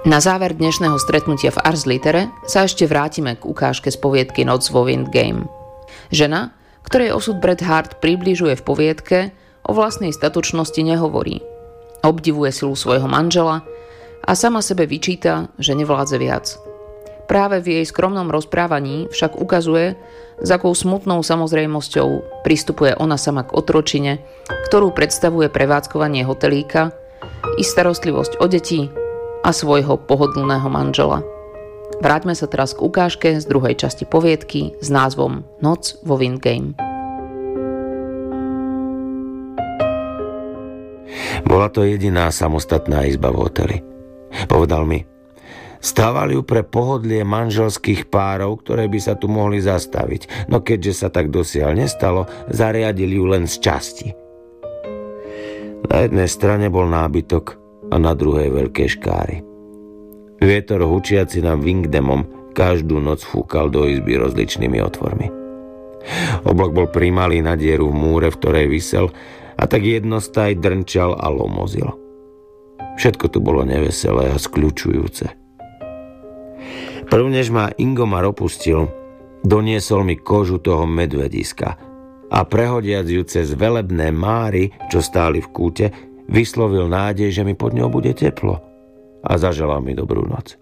Na záver dnešného stretnutia v Ars Litere sa ešte vrátime k ukážke z poviedky Noc vo Windgame. Žena, ktorej osud Bret Hart približuje v poviedke, o vlastnej statočnosti nehovorí. Obdivuje silu svojho manžela a sama sebe vyčíta, že nevládze viac. Práve v jej skromnom rozprávaní však ukazuje, s akou smutnou samozrejmosťou pristupuje ona sama k otročine, ktorú predstavuje prevádzkovanie hotelíka i starostlivosť o deti a svojho pohodlného manžela. Vráťme sa teraz k ukážke z druhej časti poviedky s názvom Noc vo Windgame. Bola to jediná samostatná izba v hoteli. Povedal mi, stávali ju pre pohodlie manželských párov, ktoré by sa tu mohli zastaviť, no keďže sa tak dosiaľ nestalo, zariadili ju len z časti. Na jednej strane bol nábytok a na druhej veľké škáry. Vietor hučiaci nad Windgamom každú noc fúkal do izby rozličnými otvormi. Oblak bol primalý na dieru v múre, v ktorej visel, a tak jednostaj drnčal a lomozil. Všetko tu bolo neveselé a skľučujúce. Prvnež ma Ingomar opustil, doniesol mi kožu toho medvediska a prehodiac ju cez velebné máry, čo stáli v kúte, vyslovil nádej, že mi pod ňou bude teplo a zaželal mi dobrú noc.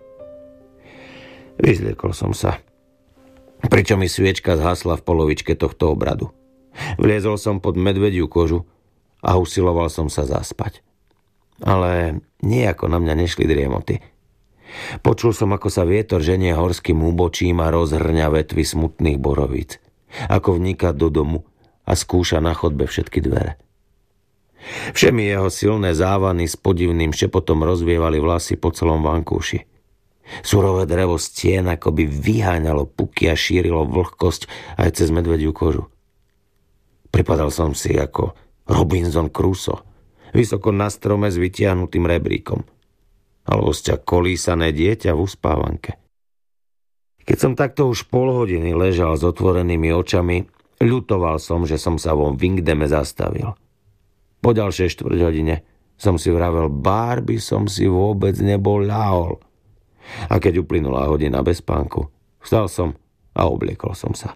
Vyzliekol som sa, pričom mi sviečka zhasla v polovičke tohto obradu. Vliezol som pod medvediu kožu a usiloval som sa zaspať. Ale nejako na mňa nešli driemoty. Počul som, ako sa vietor ženie horským úbočím a rozhrňa vetvy smutných borovíc, ako vniká do domu a skúša na chodbe všetky dvere. Všemi jeho silné závany s podivným šepotom rozvievali vlasy po celom vankúši. Surové drevo stien akoby vyháňalo puky a šírilo vlhkosť aj cez medvediu kožu. Pripadal som si ako Robinson Crusoe, vysoko na strome s vytiahnutým rebríkom, alebo sťa kolísané dieťa v uspávanke. Keď som takto už pol hodiny ležal s otvorenými očami, ľutoval som, že som sa vo Windgame zastavil. Po ďalšej štvrťhodine som si vravel, bár by som si vôbec nebol ľahol. A keď uplynula hodina bez spánku, vstal som a obliekol som sa.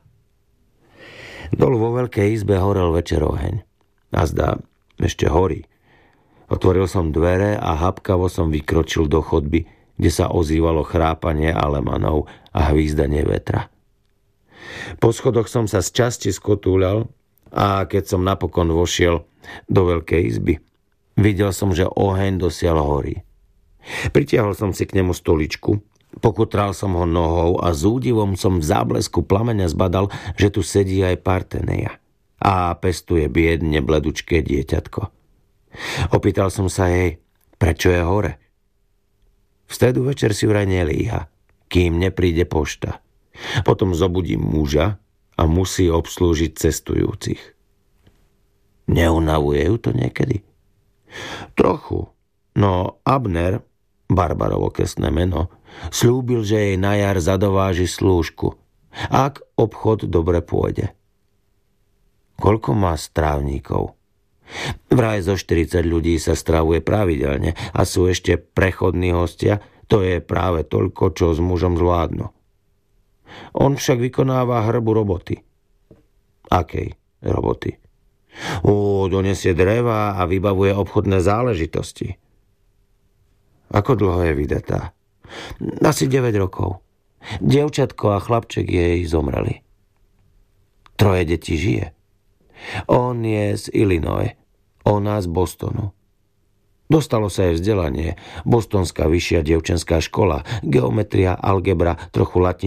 Dolu vo veľkej izbe horel večer oheň. A zdá, ešte horí. Otvoril som dvere a hapkavo som vykročil do chodby, kde sa ozývalo chrápanie alemanov a hvízdanie vetra. Po schodoch som sa z časti skotúľal a keď som napokon vošiel do veľkej izby, videl som, že oheň dosiaľ horí. Pritiahol som si k nemu stoličku, pokutral som ho nohou a s údivom som v záblesku plameňa zbadal, že tu sedí aj Parteneja a pestuje biedne bledučké dieťatko. Opýtal som sa jej, prečo je hore. V stredu večer si vraj nelíha, kým nepríde pošta. Potom zobudí muža a musí obslúžiť cestujúcich. Neunavuje ju to niekedy? Trochu, no Abner, Barbarovo kresné meno, slúbil, že jej na jar zadováži slúžku, ak obchod dobre pôjde. Koľko má strávníkov? Vraj zo 40 ľudí sa stravuje pravidelne a sú ešte prechodní hostia, to je práve toľko, čo s mužom zvládnu. On však vykonáva hrbu roboty. Akej roboty? Donesie dreva a vybavuje obchodné záležitosti. Ako dlho je vydetá? Asi 9 rokov. Dievčatko a chlapček jej zomreli. 3 detí žije. On je z Illinois, ona z Bostonu. Dostalo sa jej vzdelanie, bostonská vyššia dievčenská škola, geometria, algebra, trochu latinčiny